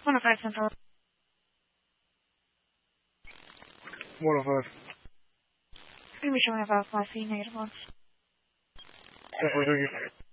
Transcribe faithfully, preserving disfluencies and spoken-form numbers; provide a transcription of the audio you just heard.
one oh five Central. one oh five. It's going to be showing about five feet negative one. Definitely, thank you.